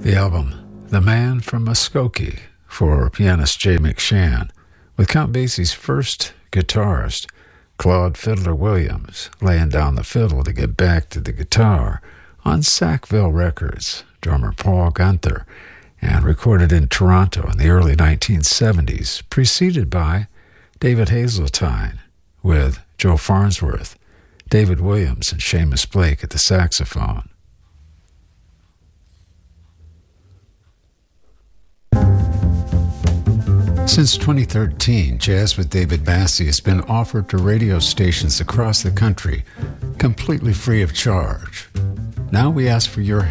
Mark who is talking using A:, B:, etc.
A: The album The Man from Muskogee for pianist Jay McShann, with Count Basie's first guitarist, Claude Fiddler Williams, laying down the fiddle to get back to the guitar on Sackville Records, drummer Paul Gunther, and recorded in Toronto in the early 1970s, preceded by David Hazeltine with Joe Farnsworth, David Williams, and Seamus Blake at the saxophone. Since 2013, Jazz with David Bassie has been offered to radio stations across the country, completely free of charge. Now we ask for your help.